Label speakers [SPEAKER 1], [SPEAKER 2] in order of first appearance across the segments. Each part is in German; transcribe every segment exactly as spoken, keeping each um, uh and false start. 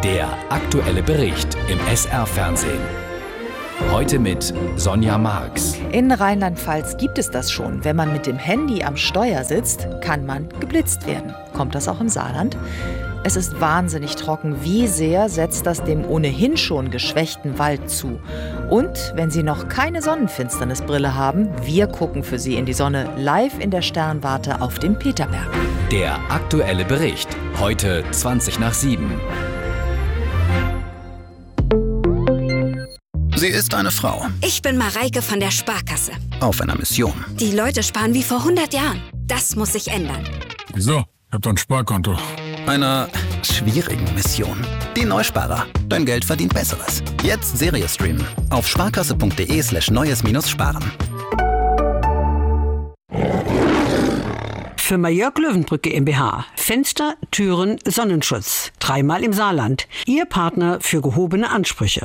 [SPEAKER 1] Der aktuelle Bericht im S R-Fernsehen. Heute mit Sonja Marx.
[SPEAKER 2] In Rheinland-Pfalz gibt es das schon. Wenn man mit dem Handy am Steuer sitzt, kann man geblitzt werden. Kommt das auch im Saarland? Es ist wahnsinnig trocken. Wie sehr setzt das dem ohnehin schon geschwächten Wald zu? Und wenn Sie noch keine Sonnenfinsternisbrille haben, wir gucken für Sie in die Sonne live in der Sternwarte auf dem Peterberg.
[SPEAKER 1] Der aktuelle Bericht. Heute zwanzig nach sieben.
[SPEAKER 3] Sie ist eine Frau.
[SPEAKER 4] Ich bin Mareike von der Sparkasse.
[SPEAKER 3] Auf einer Mission.
[SPEAKER 4] Die Leute sparen wie vor hundert Jahren. Das muss sich ändern.
[SPEAKER 5] Wieso? Ich hab doch ein Sparkonto.
[SPEAKER 3] Einer schwierigen Mission. Die Neusparer. Dein Geld verdient Besseres. Jetzt Serie streamen. Auf sparkasse.de slash neues minus sparen.
[SPEAKER 6] Firma Jörg Löwenbrück GmbH. Fenster, Türen, Sonnenschutz. Dreimal im Saarland. Ihr Partner für gehobene Ansprüche.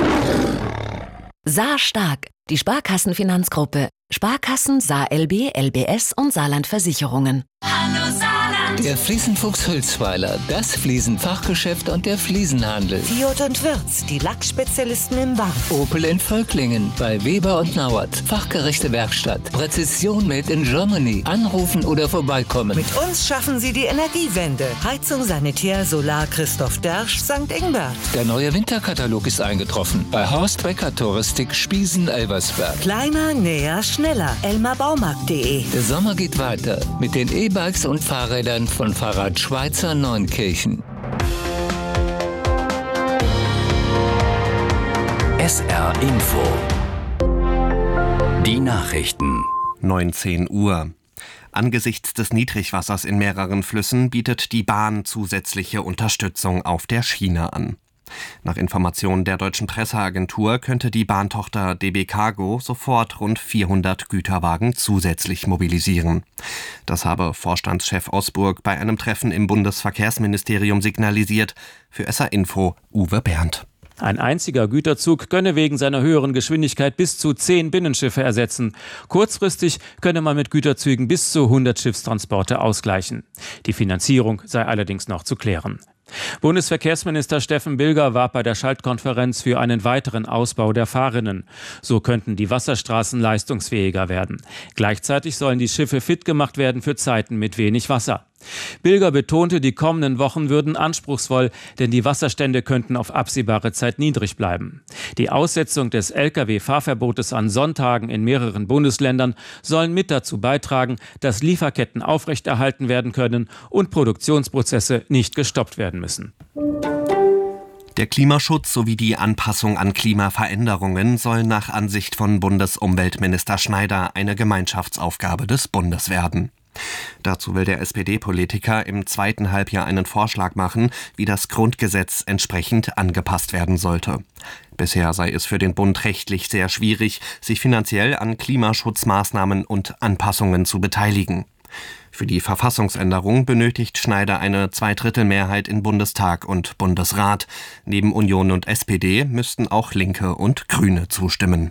[SPEAKER 7] Saar stark. Die Sparkassenfinanzgruppe. Sparkassen, Saar L B, L B S und Saarland Versicherungen.
[SPEAKER 8] Hallo Saarland!
[SPEAKER 9] Der Fliesenfuchs Hülsweiler, das Fliesenfachgeschäft und der Fliesenhandel.
[SPEAKER 10] Fiat und Wirz, die Lackspezialisten im Bad.
[SPEAKER 9] Opel in Völklingen, bei Weber und Nauert. Fachgerechte Werkstatt. Präzision made in Germany. Anrufen oder vorbeikommen.
[SPEAKER 10] Mit uns schaffen Sie die Energiewende. Heizung, Sanitär, Solar, Christoph Dersch, Sankt Ingbert.
[SPEAKER 9] Der neue Winterkatalog ist eingetroffen. Bei Horst Becker Touristik Spiesen-Elversberg.
[SPEAKER 10] Kleiner, näher, schneller. elmar baumarkt punkt de.
[SPEAKER 9] Der Sommer geht weiter mit den E-Bikes und Fahrrädern von Fahrrad Schweizer Neunkirchen.
[SPEAKER 1] S R Info. Die Nachrichten.
[SPEAKER 11] neunzehn Uhr. Angesichts des Niedrigwassers in mehreren Flüssen bietet die Bahn zusätzliche Unterstützung auf der Schiene an. Nach Informationen der Deutschen Presseagentur könnte die Bahntochter D B Cargo sofort rund vierhundert Güterwagen zusätzlich mobilisieren. Das habe Vorstandschef Osburg bei einem Treffen im Bundesverkehrsministerium signalisiert. Für S R Info Uwe Berndt.
[SPEAKER 12] Ein einziger Güterzug könne wegen seiner höheren Geschwindigkeit bis zu zehn Binnenschiffe ersetzen. Kurzfristig könne man mit Güterzügen bis zu hundert Schiffstransporte ausgleichen. Die Finanzierung sei allerdings noch zu klären. Bundesverkehrsminister Steffen Bilger warb bei der Schaltkonferenz für einen weiteren Ausbau der Fahrrinnen. So könnten die Wasserstraßen leistungsfähiger werden. Gleichzeitig sollen die Schiffe fit gemacht werden für Zeiten mit wenig Wasser. Bilger betonte, die kommenden Wochen würden anspruchsvoll, denn die Wasserstände könnten auf absehbare Zeit niedrig bleiben. Die Aussetzung des L K W-Fahrverbotes an Sonntagen in mehreren Bundesländern sollen mit dazu beitragen, dass Lieferketten aufrechterhalten werden können und Produktionsprozesse nicht gestoppt werden müssen.
[SPEAKER 11] Der Klimaschutz sowie die Anpassung an Klimaveränderungen sollen nach Ansicht von Bundesumweltminister Schneider eine Gemeinschaftsaufgabe des Bundes werden. Dazu will der S P D-Politiker im zweiten Halbjahr einen Vorschlag machen, wie das Grundgesetz entsprechend angepasst werden sollte. Bisher sei es für den Bund rechtlich sehr schwierig, sich finanziell an Klimaschutzmaßnahmen und Anpassungen zu beteiligen. Für die Verfassungsänderung benötigt Schneider eine Zweidrittelmehrheit in Bundestag und Bundesrat. Neben Union und S P D müssten auch Linke und Grüne zustimmen.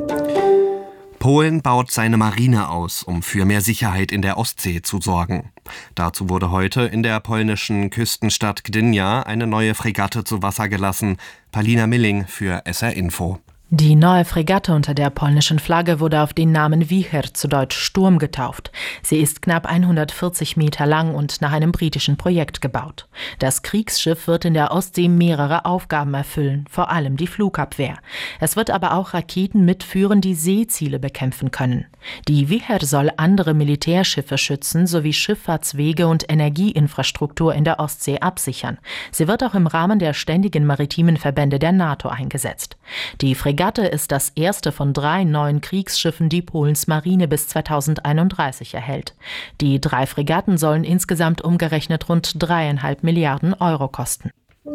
[SPEAKER 11] Polen baut seine Marine aus, um für mehr Sicherheit in der Ostsee zu sorgen. Dazu wurde heute in der polnischen Küstenstadt Gdynia eine neue Fregatte zu Wasser gelassen. Palina Milling für S R Info.
[SPEAKER 13] Die neue Fregatte unter der polnischen Flagge wurde auf den Namen Wicher, zu Deutsch Sturm, getauft. Sie ist knapp hundertvierzig Meter lang und nach einem britischen Projekt gebaut. Das Kriegsschiff wird in der Ostsee mehrere Aufgaben erfüllen, vor allem die Flugabwehr. Es wird aber auch Raketen mitführen, die Seeziele bekämpfen können. Die Wicher soll andere Militärschiffe schützen sowie Schifffahrtswege und Energieinfrastruktur in der Ostsee absichern. Sie wird auch im Rahmen der ständigen maritimen Verbände der NATO eingesetzt. Die Fregatte ist das erste von drei neuen Kriegsschiffen, die Polens Marine bis zweitausendeinunddreißig erhält. Die drei Fregatten sollen insgesamt umgerechnet rund dreieinhalb Milliarden Euro kosten.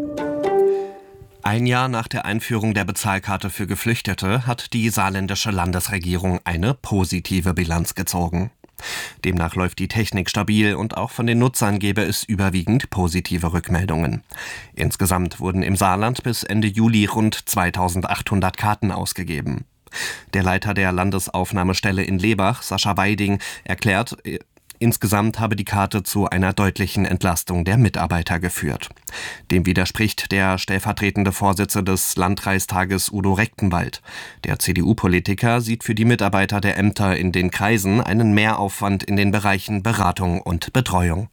[SPEAKER 11] Ein Jahr nach der Einführung der Bezahlkarte für Geflüchtete hat die saarländische Landesregierung eine positive Bilanz gezogen. Demnach läuft die Technik stabil und auch von den Nutzern gebe es überwiegend positive Rückmeldungen. Insgesamt wurden im Saarland bis Ende Juli rund zweitausendachthundert Karten ausgegeben. Der Leiter der Landesaufnahmestelle in Lebach, Sascha Weiding, erklärt, Insgesamt habe die Karte zu einer deutlichen Entlastung der Mitarbeiter geführt. Dem widerspricht der stellvertretende Vorsitzende des Landkreistages Udo Rechtenwald. Der C D U-Politiker sieht für die Mitarbeiter der Ämter in den Kreisen einen Mehraufwand in den Bereichen Beratung und Betreuung.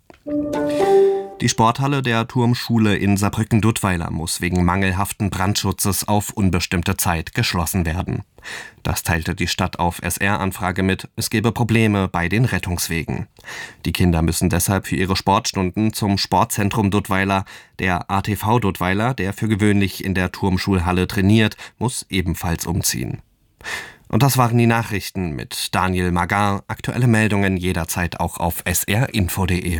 [SPEAKER 11] Die Sporthalle der Turmschule in Saarbrücken-Duttweiler muss wegen mangelhaften Brandschutzes auf unbestimmte Zeit geschlossen werden. Das teilte die Stadt auf S R-Anfrage mit, es gebe Probleme bei den Rettungswegen. Die Kinder müssen deshalb für ihre Sportstunden zum Sportzentrum Duttweiler. Der A T V Duttweiler, der für gewöhnlich in der Turmschulhalle trainiert, muss ebenfalls umziehen. Und das waren die Nachrichten mit Daniel Magar. Aktuelle Meldungen jederzeit auch auf s r info punkt de.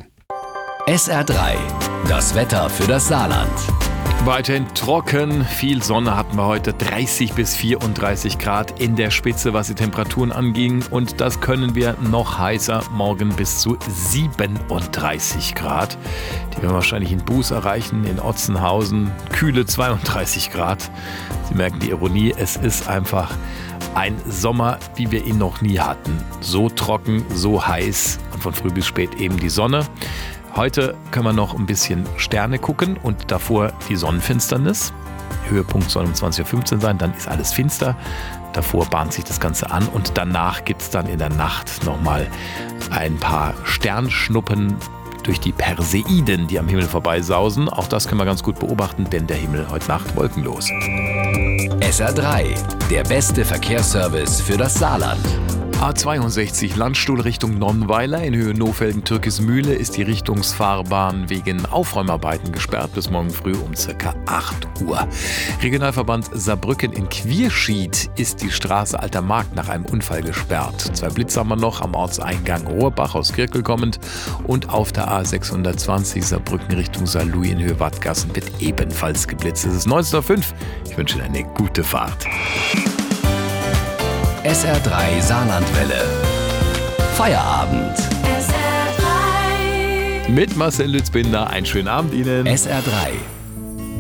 [SPEAKER 1] S R drei, das Wetter für das Saarland.
[SPEAKER 8] Weiterhin trocken, viel Sonne hatten wir heute, dreißig bis vierunddreißig Grad in der Spitze, was die Temperaturen anging. Und das können wir noch heißer, morgen bis zu siebenunddreißig Grad. Die werden wir wahrscheinlich in Buß erreichen, in Otzenhausen, kühle zweiunddreißig Grad. Sie merken die Ironie, es ist einfach ein Sommer, wie wir ihn noch nie hatten. So trocken, so heiß und von früh bis spät eben die Sonne. Heute können wir noch ein bisschen Sterne gucken und davor die Sonnenfinsternis. Höhepunkt soll um zwanzig Uhr fünfzehn sein, dann ist alles finster. Davor bahnt sich das Ganze an und danach gibt es dann in der Nacht nochmal ein paar Sternschnuppen durch die Perseiden, die am Himmel vorbeisausen. Auch das können wir ganz gut beobachten, denn der Himmel heute Nacht wolkenlos.
[SPEAKER 1] S R drei, der beste Verkehrsservice für das Saarland.
[SPEAKER 8] A zweiundsechzig Landstuhl Richtung Nonnweiler in Höhe Nofelden-Türkismühle ist die Richtungsfahrbahn wegen Aufräumarbeiten gesperrt bis morgen früh um ca. acht Uhr. Regionalverband Saarbrücken in Quierschied ist die Straße Alter Markt nach einem Unfall gesperrt. Zwei Blitze haben wir noch am Ortseingang Rohrbach aus Kirkel kommend und auf der A sechshundertzwanzig Saarbrücken Richtung Saarlouis in Höhe Wattgassen wird ebenfalls geblitzt. Es ist neunzehn Uhr fünf. Ich wünsche Ihnen eine gute Fahrt.
[SPEAKER 1] S R drei Saarlandwelle. Feierabend.
[SPEAKER 8] Mit Marcel Lützbinder. Einen schönen Abend Ihnen.
[SPEAKER 1] S R drei.